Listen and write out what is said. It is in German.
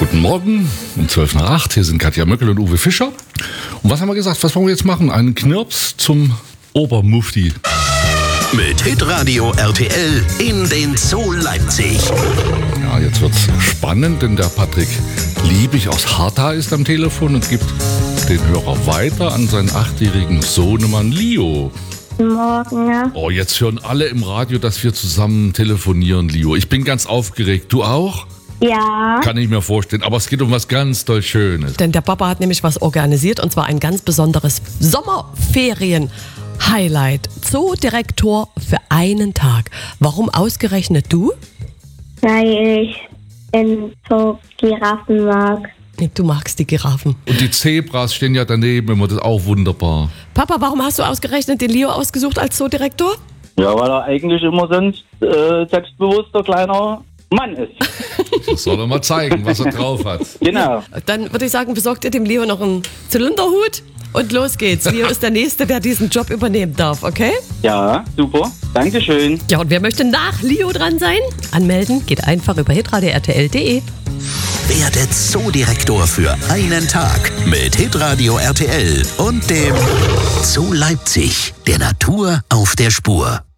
Guten Morgen, um 7:55. Hier sind Katja Möckel und Uwe Fischer. Und was haben wir gesagt? Was wollen wir jetzt machen? Einen Knirps zum Obermufti. Mit Hitradio RTL in den Zoo Leipzig. Ja, jetzt wird's spannend, denn der Patrick Liebig aus Harta ist am Telefon und gibt den Hörer weiter an seinen 8-jährigen Sohnemann Leo. Guten Morgen, ja. Oh, jetzt hören alle im Radio, dass wir zusammen telefonieren, Leo. Ich bin ganz aufgeregt. Du auch? Ja. Kann ich mir vorstellen. Aber es geht um was ganz toll Schönes. Denn der Papa hat nämlich was organisiert, und zwar ein ganz besonderes Sommerferien-Highlight. Zoodirektor für einen Tag. Warum ausgerechnet du? Weil ich in so Giraffen mag. Nee, du magst die Giraffen. Und die Zebras stehen ja daneben immer. Das ist auch wunderbar. Papa, warum hast du ausgerechnet den Leo ausgesucht als Zoodirektor? Ja, weil er eigentlich immer so ein selbstbewusster kleiner Mann ist. Das soll er mal zeigen, was er drauf hat. Genau. Dann würde ich sagen, besorgt ihr dem Leo noch einen Zylinderhut und los geht's. Leo ist der Nächste, der diesen Job übernehmen darf, okay? Ja, super. Dankeschön. Ja, und wer möchte nach Leo dran sein? Anmelden geht einfach über hitradio RTL.de. Werde Zoodirektor für einen Tag mit Hitradio RTL und dem Zoo Leipzig, der Natur auf der Spur.